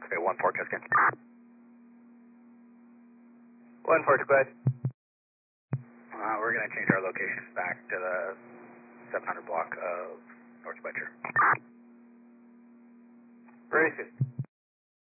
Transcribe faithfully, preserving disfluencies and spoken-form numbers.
Okay, one four, Tuscan. One four, Quebec. Uh, we're going to change our location back to the seven hundred block of